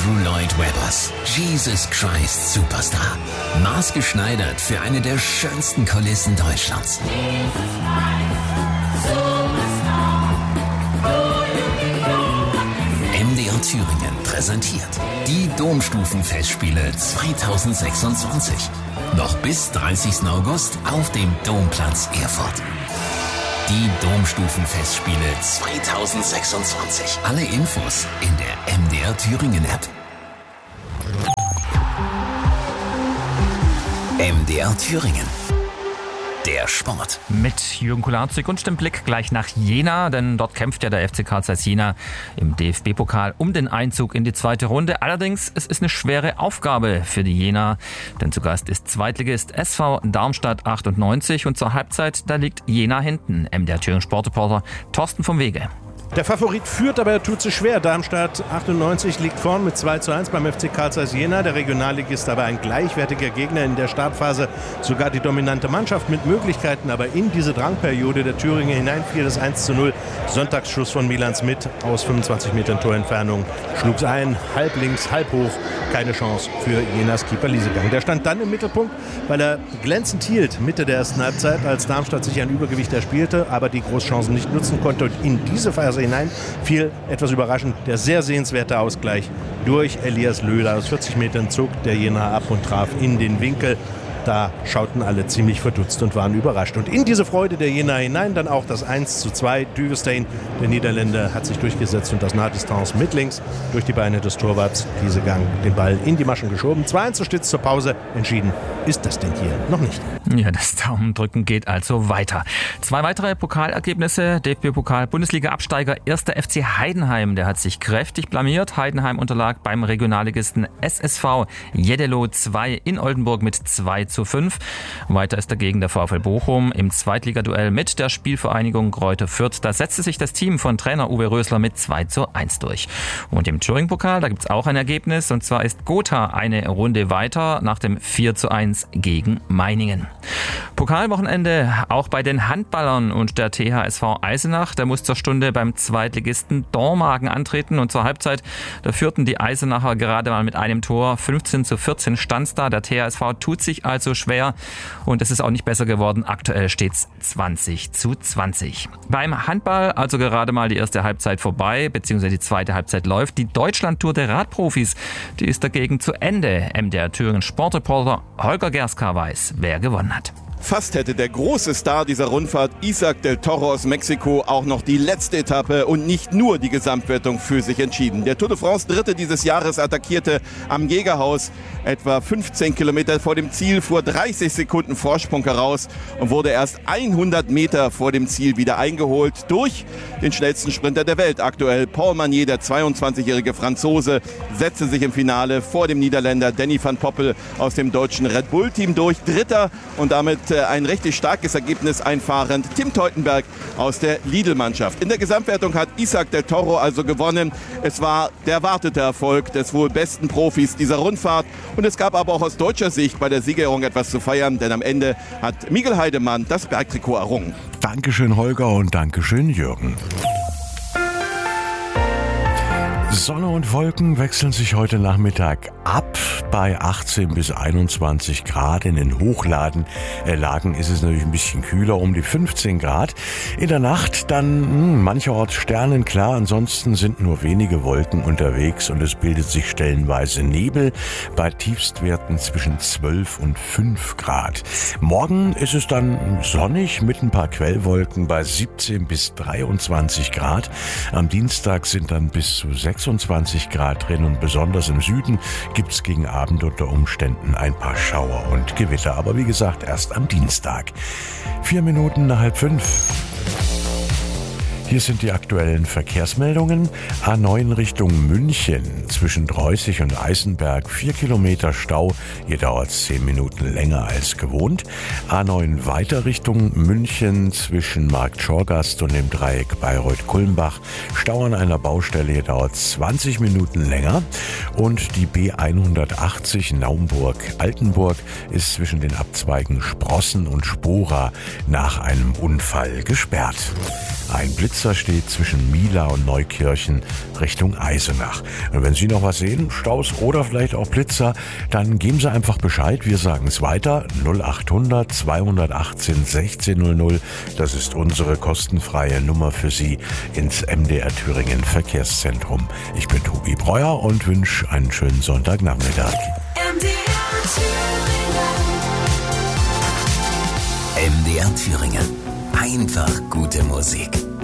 Andrew Lloyd Webbers Jesus Christ Superstar. Maßgeschneidert für eine der schönsten Kulissen Deutschlands. MDR Thüringen präsentiert die Domstufenfestspiele 2026. Noch bis 30. August auf dem Domplatz Erfurt. Die Domstufenfestspiele 2026. Alle Infos in der MDR Thüringen App. MDR Thüringen. Der Sport. Mit Jürgen Kularzig und dem Blick gleich nach Jena, denn dort kämpft ja der FC Karl Zeiss Jena im DFB-Pokal um den Einzug in die zweite Runde. Allerdings, es ist eine schwere Aufgabe für die Jena, denn zu Gast ist Zweitligist SV Darmstadt 98 und zur Halbzeit, da liegt Jena hinten. MDR Thüringen Sportreporter Thorsten vom Wege. Der Favorit führt, aber er tut sich schwer. Darmstadt 98 liegt vorn mit 2:1 beim FC Karl Zeiss Jena. Der Regionalligist aber ein gleichwertiger Gegner in der Startphase. Sogar die dominante Mannschaft mit Möglichkeiten, aber in diese Drangperiode der Thüringer hinein fiel das 1:0. Sonntagsschuss von Milan Smith aus 25 Metern Torentfernung. Schlug's ein, halb links, halb hoch. Keine Chance für Jenas Keeper Liesegang. Der stand dann im Mittelpunkt, weil er glänzend hielt Mitte der ersten Halbzeit, als Darmstadt sich ein Übergewicht erspielte, aber die Großchancen nicht nutzen konnte. Und in diese Phase hinein fiel etwas überraschend der sehr sehenswerte Ausgleich durch Elias Löhler. Aus 40 Metern zog der Jenaer ab und traf in den Winkel. Da schauten alle ziemlich verdutzt und waren überrascht. Und in diese Freude der Jenaer hinein dann auch das 1:2. Duvestein, der Niederländer, hat sich durchgesetzt und das Nahdistanz mit links durch die Beine des Torwarts Liesegang den Ball in die Maschen geschoben. 2:1 zur Stütz zur Pause. Entschieden ist das denn hier noch nicht. Ja, das Daumendrücken geht also weiter. 2 weitere Pokalergebnisse. DFB-Pokal-Bundesliga-Absteiger 1. FC Heidenheim. Der hat sich kräftig blamiert. Heidenheim unterlag beim Regionalligisten SSV Jeddelo 2 in Oldenburg mit 2:5. Weiter ist dagegen der VfL Bochum im Zweitligaduell mit der Spielvereinigung Greuther Fürth. Da setzte sich das Team von Trainer Uwe Rösler mit 2:1 durch. Und im Thüringen-Pokal, da gibt es auch ein Ergebnis. Und zwar ist Gotha eine Runde weiter nach dem 4:1 gegen Meiningen. Pokalwochenende auch bei den Handballern und der THSV Eisenach. Der muss zur Stunde beim Zweitligisten Dormagen antreten. Und zur Halbzeit, da führten die Eisenacher gerade mal mit einem Tor. 15:14 stand's da. Der THSV tut sich also schwer und es ist auch nicht besser geworden. Aktuell steht's 20:20. Beim Handball also gerade mal die erste Halbzeit vorbei, beziehungsweise die zweite Halbzeit läuft. Die Deutschlandtour der Radprofis, die ist dagegen zu Ende. MDR Thüringen Sportreporter Holger Gerska weiß, wer gewonnen hat. Fast hätte der große Star dieser Rundfahrt, Isaac del Toro aus Mexiko, auch noch die letzte Etappe und nicht nur die Gesamtwertung für sich entschieden. Der Tour de France Dritte dieses Jahres attackierte am Jägerhaus etwa 15 Kilometer vor dem Ziel, fuhr 30 Sekunden Vorsprung heraus und wurde erst 100 Meter vor dem Ziel wieder eingeholt durch den schnellsten Sprinter der Welt aktuell. Paul Magnier, der 22-jährige Franzose, setzte sich im Finale vor dem Niederländer Danny van Poppel aus dem deutschen Red Bull-Team durch. Dritter und damit ein richtig starkes Ergebnis einfahrend Tim Teutenberg aus der Lidl-Mannschaft. In der Gesamtwertung hat Isaac del Toro also gewonnen. Es war der erwartete Erfolg des wohl besten Profis dieser Rundfahrt. Und es gab aber auch aus deutscher Sicht bei der Siegerehrung etwas zu feiern, denn am Ende hat Miguel Heidemann das Bergtrikot errungen. Dankeschön Holger und Dankeschön Jürgen. Sonne und Wolken wechseln sich heute Nachmittag ab. Bei 18 bis 21 Grad. In den Hochlagen ist es natürlich ein bisschen kühler, um die 15 Grad. In der Nacht dann mancherorts sternenklar. Ansonsten sind nur wenige Wolken unterwegs und es bildet sich stellenweise Nebel bei Tiefstwerten zwischen 12 und 5 Grad. Morgen ist es dann sonnig mit ein paar Quellwolken bei 17 bis 23 Grad. Am Dienstag sind dann bis zu 26 Grad drin und besonders im Süden gibt es gegen Abend unter Umständen ein paar Schauer und Gewitter. Aber wie gesagt, erst am Dienstag. 4 Minuten nach 4:30. Hier sind die aktuellen Verkehrsmeldungen. A9 Richtung München zwischen Dreußig und Eisenberg 4 Kilometer Stau. Hier dauert es 10 Minuten länger als gewohnt. A9 weiter Richtung München zwischen Markt Schorgast und dem Dreieck Bayreuth-Kulmbach. Stau an einer Baustelle, hier dauert 20 Minuten länger. Und die B180 Naumburg-Altenburg ist zwischen den Abzweigen Sprossen und Spora nach einem Unfall gesperrt. Ein Blitz Blitzer steht zwischen Mila und Neukirchen Richtung Eisenach. Und wenn Sie noch was sehen, Staus oder vielleicht auch Blitzer, dann geben Sie einfach Bescheid. Wir sagen es weiter. 0800 218 1600. Das ist unsere kostenfreie Nummer für Sie ins MDR Thüringen Verkehrszentrum. Ich bin Tobi Breuer und wünsche einen schönen Sonntagnachmittag. MDR Thüringen. Einfach gute Musik.